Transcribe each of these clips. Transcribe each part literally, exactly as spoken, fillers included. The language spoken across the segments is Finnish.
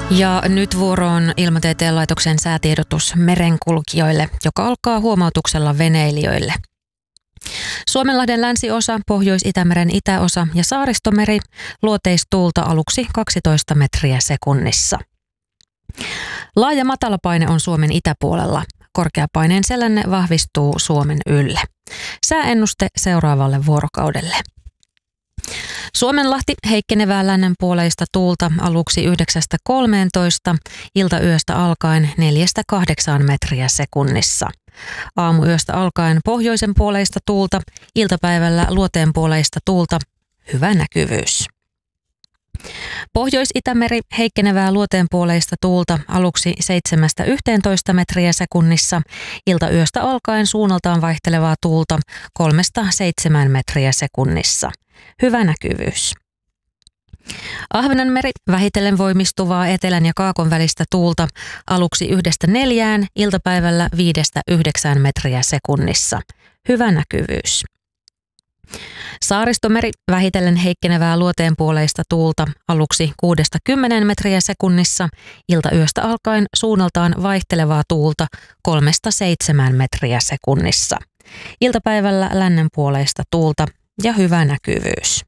Ja nyt vuoroon Ilmatieteen laitoksen säätiedotus merenkulkijoille, joka alkaa huomautuksella veneilijöille. Suomenlahden länsiosa, Pohjois-Itämeren itäosa ja Saaristomeri luoteistuulta aluksi kaksitoista metriä sekunnissa. Laaja matalapaine on Suomen itäpuolella. Korkeapaineen selänne vahvistuu Suomen ylle. Sääennuste seuraavalle vuorokaudelle. Suomenlahti heikkenevää lännenpuoleista tuulta aluksi yhdeksästä kolmeentoista, iltayöstä alkaen neljästä kahdeksaan metriä sekunnissa. Aamuyöstä alkaen pohjoisen puoleista tuulta, iltapäivällä luoteen puoleista tuulta, hyvä näkyvyys. Pohjois-Itämeri heikkenevää luoteen puoleista tuulta aluksi seitsemästä yhteentoista metriä sekunnissa, iltayöstä alkaen suunnaltaan vaihtelevaa tuulta kolmesta seitsemään metriä sekunnissa. Hyvä näkyvyys. Ahvenanmeri vähitellen voimistuvaa etelän ja kaakon välistä tuulta aluksi yhdestä neljään, iltapäivällä viidestä yhdeksään metriä sekunnissa. Hyvä näkyvyys. Saaristomeri vähitellen heikkenevää luoteen puoleista tuulta aluksi kuudesta kymmeneen metriä sekunnissa, iltayöstä alkaen suunnaltaan vaihtelevaa tuulta kolmesta seitsemään metriä sekunnissa. Iltapäivällä lännen puoleista tuulta ja hyvä näkyvyys.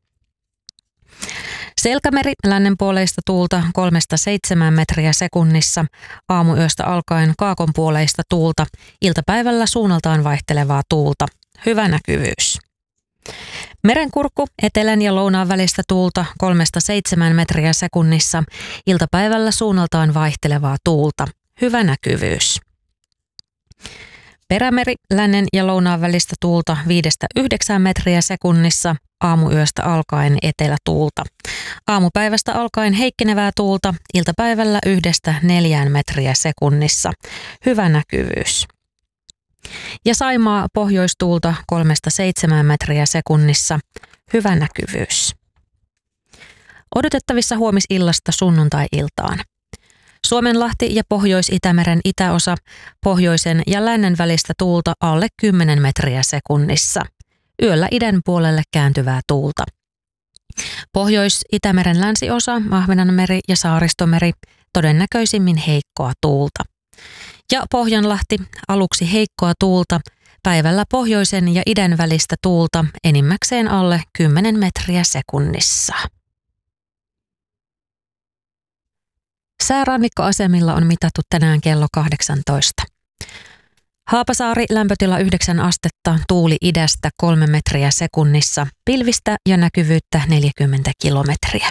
Selkämeri lännenpuoleista tuulta kolmesta seitsemään metriä sekunnissa, aamuyöstä alkaen kaakon puoleista tuulta, iltapäivällä suunnaltaan vaihtelevaa tuulta. Hyvä näkyvyys. Merenkurkku etelän ja lounaan välistä tuulta kolmesta seitsemään metriä sekunnissa, iltapäivällä suunnaltaan vaihtelevaa tuulta. Hyvä näkyvyys. Perämeri lännen ja lounaan välistä tuulta viidestä yhdeksään metriä sekunnissa, aamuyöstä alkaen etelätuulta. Aamupäivästä alkaen heikkenevää tuulta, iltapäivällä yhdestä neljään metriä sekunnissa. Hyvä näkyvyys. Ja Saimaa pohjoistuulta kolmesta seitsemään metriä sekunnissa. Hyvä näkyvyys. Odotettavissa huomisillasta sunnuntai-iltaan. Suomenlahti ja Pohjois-Itämeren itäosa, pohjoisen ja lännen välistä tuulta alle kymmenen metriä sekunnissa. Yöllä idän puolelle kääntyvää tuulta. Pohjois-Itämeren länsiosa, Ahvenanmeri ja Saaristomeri, todennäköisimmin heikkoa tuulta. Ja Pohjanlahti, aluksi heikkoa tuulta, päivällä pohjoisen ja idän välistä tuulta, enimmäkseen alle kymmenen metriä sekunnissa. Säärannikkoasemilla on mitattu tänään kello kahdeksantoista. Haapasaari lämpötila yhdeksän astetta, tuuli idästä kolme metriä sekunnissa, pilvistä ja näkyvyyttä neljäkymmentä kilometriä.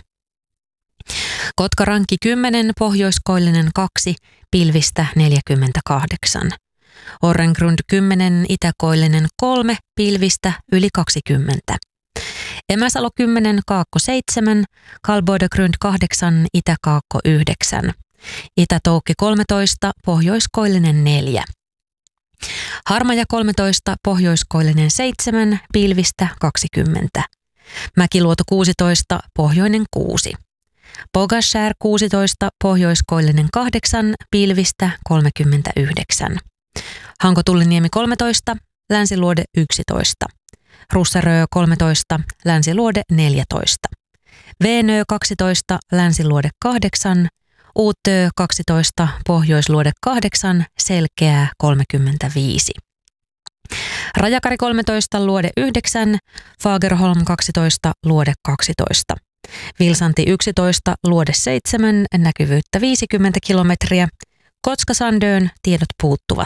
Kotkarankki kymmenen, pohjoiskoillinen kaksi, pilvistä neljäkymmentäkahdeksan. Orrengrund kymmenen, itäkoillinen kolme, pilvistä yli kaksikymmentä. Emäsalo kymmenen, kaakko seitsemän, Kalboidegrund kahdeksan, itäkaakko yhdeksän. Itätoukki kolmetoista, pohjoiskoillinen neljä. Harmaja kolmetoista, pohjoiskoillinen seitsemän, pilvistä kaksikymmentä. Mäkiluoto kuusitoista, pohjoinen kuusi. Pogashär kuusitoista, pohjoiskoillinen kahdeksan, pilvistä kolmekymmentäyhdeksän. Hankotulliniemi kolmetoista, länsiluode yksitoista. Russerö kolmetoista, länsiluode neljätoista. Veenö kaksitoista, länsiluode kahdeksan. Uutö kaksitoista, pohjoisluode kahdeksan, selkeää kolmekymmentäviisi. Rajakari kolmetoista, luode yhdeksän, Fagerholm kaksitoista, luode kaksitoista. Vilsanti yksitoista, luode seitsemän, näkyvyyttä viisikymmentä kilometriä. Kotskasandön tiedot puuttuvat.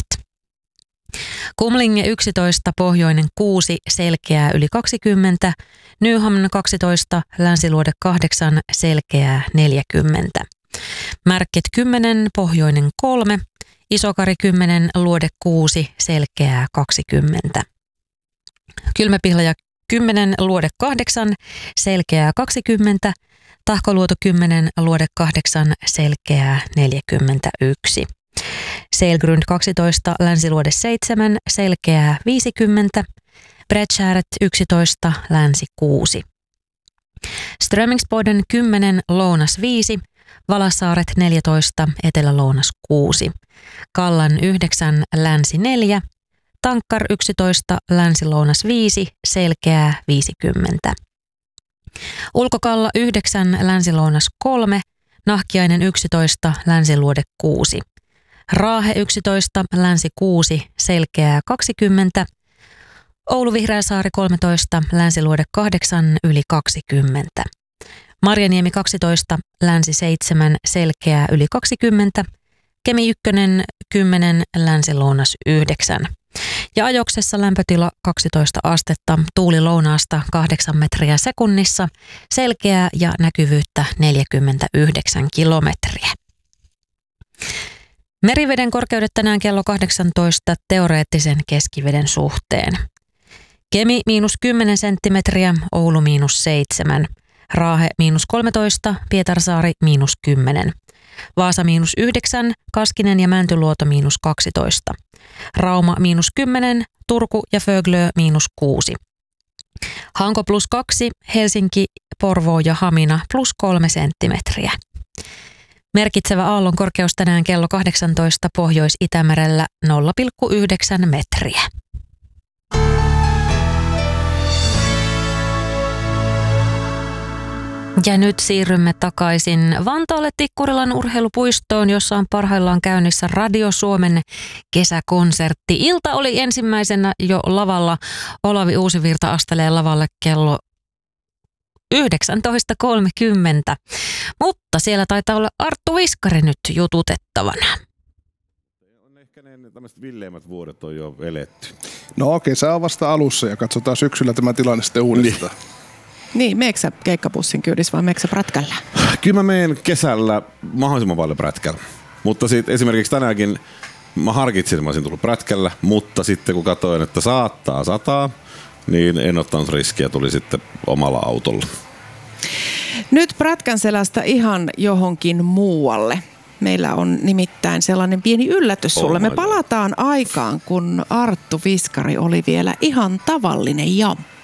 Kumlinge yksitoista, pohjoinen kuusi, selkeää yli kaksikymmentä. Nyhamn kaksitoista, länsiluode kahdeksan, selkeää neljäkymmentä. Märket kymmenen, pohjoinen kolme. Isokari kymmenen, luode kuusi, selkeää kaksikymmentä. Kylmäpihlaja kymmenen, luode kahdeksan, selkeää kaksikymmentä. Tahkoluoto kymmenen, luode kahdeksan, selkeää neljäkymmentäyksi. Seilgrund kaksitoista, länsiluode seitsemän, selkeää viisikymmentä. Bredskärret yksitoista, länsi kuusi. Strömingsboden kymmenen, lounas viisi. Valassaaret neljätoista, etelä-lounas kuusi. Kallan yhdeksän, länsi neljä. Tankkar yksitoista, länsi-lounas viisi, selkeää viisikymmentä. Ulkokalla yhdeksän, länsi-lounas kolme. Nahkiainen yksitoista, Länsiluode kuusi. Raahe yksitoista, Länsi kuusi, Selkeää kaksikymmentä. Oulu Vihreäsaari kolmetoista, Länsiluode kahdeksan, Yli kaksikymmentä. Marjaniemi kaksitoista, Länsi seitsemän, Selkeää yli kaksikymmentä. Kemi yksi kymmenen, Länsi-Lounas yhdeksän. Ja Ajoksessa lämpötila kaksitoista astetta, tuuli lounaasta kahdeksan metriä sekunnissa, selkeää ja näkyvyyttä neljäkymmentäyhdeksän kilometriä. Meriveden korkeudet tänään kello kahdeksantoista teoreettisen keskiveden suhteen. Kemi miinus kymmenen senttimetriä, Oulu miinus seitsemän. Raahe miinus kolmetoista, Pietarsaari miinus kymmenen. Vaasa miinus yhdeksän, Kaskinen ja Mäntyluoto miinus kaksitoista. Rauma miinus kymmenen, Turku ja Föglö miinus kuusi. Hanko plus kaksi, Helsinki, Porvoo ja Hamina plus kolme senttimetriä. Merkitsevä aallon korkeus tänään kello kahdeksantoista Pohjois-Itämerellä nolla pilkku yhdeksän metriä. Ja nyt siirrymme takaisin Vantaalle Tikkurilan urheilupuistoon, jossa on parhaillaan käynnissä Radio Suomen kesäkonsertti. Ilta oli ensimmäisenä jo lavalla. Olavi Uusivirta astelee lavalle kello yhdeksäntoista kolmekymmentä. Mutta siellä taitaa olla Arttu Viskari nyt jututettavana. On ehkä ne tämmöiset villeimmät vuodet on jo eletty. No kesä on vasta alussa ja katsotaan syksyllä tämä tilanne sitten uudestaan. Niin. Niin, meekö sä keikkapussin kyydissä vai meekö sä prätkällä? Kyllä mä menen kesällä mahdollisimman paljon prätkällä. Mutta sitten esimerkiksi tänäänkin mä harkitsin, että mä olisin tullut prätkällä, mutta sitten kun katsoin, että saattaa sataa, niin en ottanut riskiä, tuli sitten omalla autolla. Nyt prätkän selästä ihan johonkin muualle. Meillä on nimittäin sellainen pieni yllätys sulle. Me palataan aikaan, kun Arttu Viskari oli vielä ihan tavallinen jamppa.